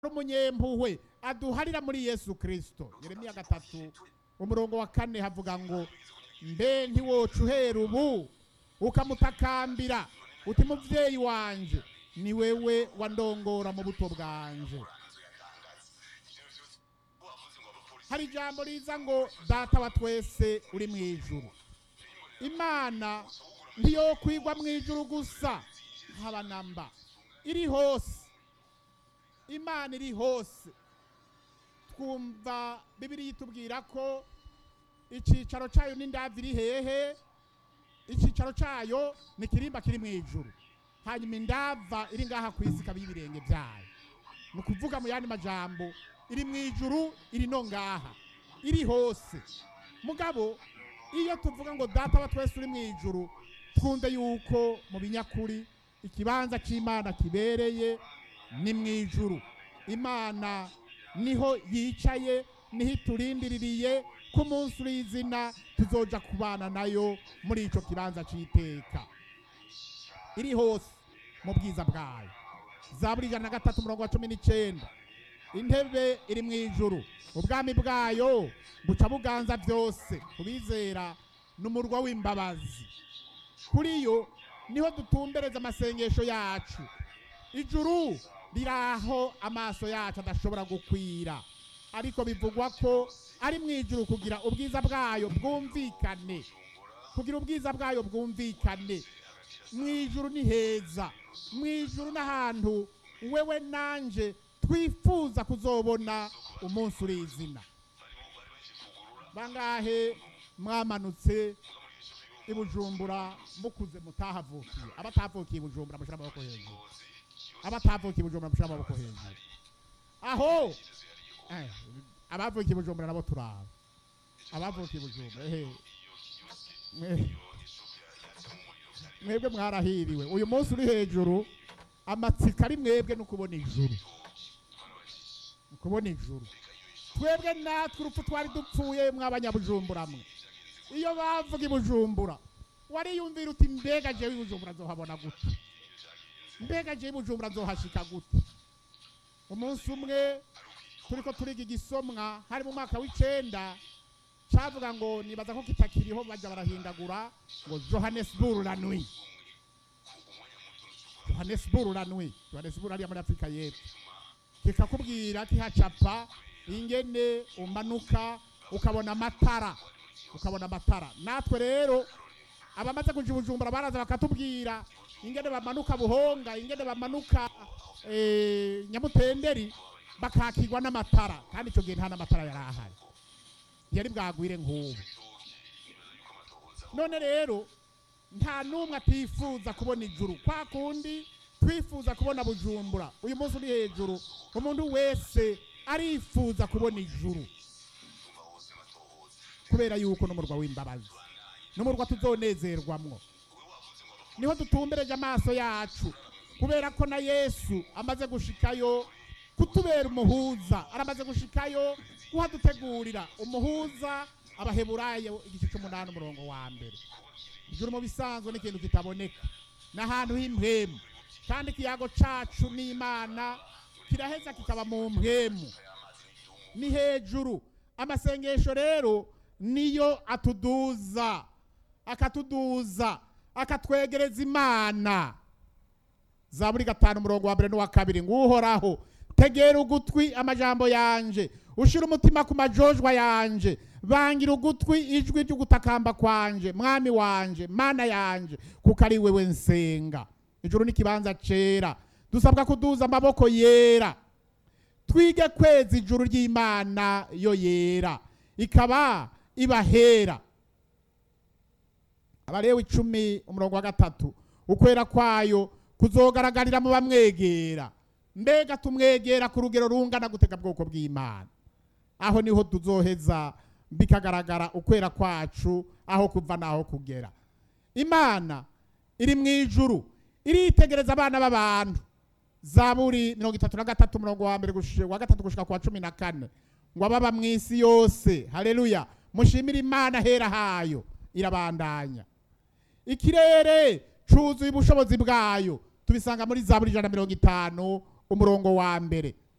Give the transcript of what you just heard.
umunyempuhwe aduharira muri Yesu Kristo. Yeremiya 3:4 havuga ngo mbe ntiwoca uhera ubu ukamutakambira uti muvyeyi wanje ni wewe wandongora mu buto bwanje. Hari ijambo riza ngo data wa twese uri mu ijuru. Imana ntiyo kwigwa mu ijuru gusa nk'abanamba, iri hose. Imana iri hose. Twumva Bibiliya itubwira ko icicaro cayo n'indavi iri hehe. Icicaro cayo ni kirimba kiri mu ijuru, hanyuma indava iri ngaha ku isi kabi ibirenge vyayo. Ni kuvuga mu yandi majambo iri mu ijuru, iri no ngaha, iri hose. Mugabo iyo tuvuga ngo data wa twese uri mu ijuru, twumve yuko mu binyakuri ikibanza c'Imana kibereye ni mu ijuru. Imana niho yicaye, niho iturindiriye ku munsi w'izina tuzoja kubana nayo muri ico kibanza c'iteka. Iri hose mu bwiza bwayo. Zaburi 103:19 intebe iri mu ijuru, ubwami bwayo buca buganza byose, kubizera n'umurwa w'imbabazi. Kuri yo niho dutumbereza amasengesho yacu. Ijuru riraho amaso yacu adashobora gukwira, ariko bivugwa ko ari mu ijuru kugira ubwiza bwayo bwumvikane, kugira ubwiza bwayo bwumvikane. Mu ijuru ni heza, mu ijuru n'ahantu wewe nanje twifuza kuzobona umunsi urizina. Bangahe mwamanutse i Bujumbura mukuze mutahavukiye? Abatavukiye i Bujumbura mushira amaboko hejuru. Abatavukiye i Bujumbura mushira amaboko hejuru. Aho abavukiye i Bujumbura nabo turaba. Abavukiye i Bujumbura mwebwe mwarahiriwe. Uyu munsi uri hejuru, amatsika ari mwebwe no kubona ijuru. Kubona ijuru. Twebwe natwe urupfu twari dupfuye mw'abanyabujumbura mwe. Iyo bavuga i Bujumbura wariyumvira uti mbega jewe i Bujumbura nzohabona gute? Mbega jewe i Bujumbura nzohashika gute? Umunsi umwe turiko turiga igisomwa hari mu mwaka w'9 cavuga ngo nibaza ko kitakiriho baja barahindagura ngo Johannesburg la nuit. Johannesburg la nuit. Johannesburg ari muri Afrika y'Epfo. Kikakubwira ati hacapa ingene umanuka ukabona amatara, ukabona amatara. Natwe rero abamaze kuja i Bujumbura baraza bakatubwira ingene bamanuka Buhonga, ingene bamanuka Nyamutenderi bakakirwa n'amatara, kandi ico gihe nta n'amatara yarahari, yari bwagwire nk'ubu. None rero nta numwe atifuza kubona ijuru kwa kundi twifuza kubona Bujumbura. Uyu munsi uri hejuru, umuntu wese arifuza kubona ijuru, kubera yuko n'umurwa w'imbabazi, n'umurwa tuzonezerwamwo. Niho dutumbereje amaso yacu, kubera ko na Yesu amaze gushikayo kutubera umuhuza, aramaze gushikayo kuhadutegurira umuhuza. Abaheburayo 8:1. Ijuru mu bisanzwe n'ikintu kitaboneka, n'ahantu h'impwemu, kandi ikiyago cacu n'Imana kiraheza kikaba mu mpwemu, ni hejuru. Amasengesho rero niyo atuduza, akatuduza, akatwegereza Imana. Zaburi 5:1-2 nguhoraho tegera ugutwi amajambo yanje, ushira umutima ku majojwa yanje, bangira ugutwi ijwi ry'ugutakamba kwanje, mwami wanje, mana yanje, kuko ari wewe nsenga. Ijuru ni kibanza cera, dusabwa kuduza amaboko yera, twige kweza ijuru ry'Imana yo yera, ikaba ibahera. Abalewi 10:3 ukwera kwayo kuzogaragarira mu bamwegera. Mbega tumwegera ku rugero rungana gutega bwoko bw'Imana? Aho niho tuzoheza bikagaragara ukwera kwacu aho kuva naho kugera. Imana iri mu ijuru, iritegereza abana b'abantu. Zaburi 33:1-3 gushika kwa 14 ngo ababa mu isi yose, haleluya, mushimira Imana hera hayo. Irabandanya, ikirere cuzuye ubushobozi bwayo, tubisanga muri Zaburi 150:1.